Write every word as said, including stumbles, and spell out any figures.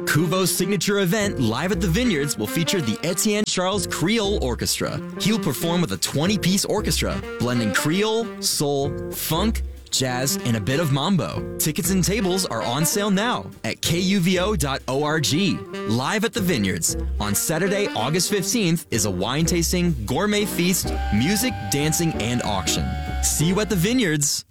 Kuvo's signature event, Live at the Vineyards, will feature the Etienne Charles Creole Orchestra. He'll perform with a twenty-piece orchestra, blending Creole, soul, funk, jazz, and a bit of mambo. Tickets and tables are on sale now at K U V O dot org. Live at the Vineyards on Saturday, August fifteenth is a wine tasting, gourmet feast, music, dancing, and auction. See you at the Vineyards.